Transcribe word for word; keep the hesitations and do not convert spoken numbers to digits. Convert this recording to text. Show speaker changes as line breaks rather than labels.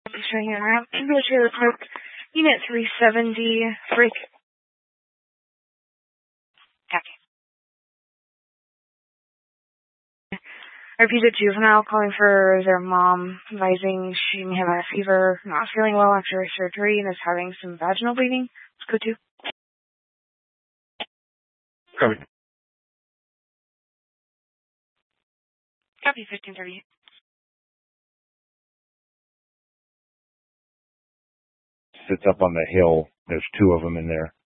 Right here. I have English Trailer Park, Unit three seventy, break. Copy. I repeat, a juvenile calling for their mom, advising she may have a fever, not feeling well after her surgery, and is having some vaginal bleeding. Let's go to.
Copy.
Copy, fifteen thirty-eight.
Sits up on the hill. There's two of them in there.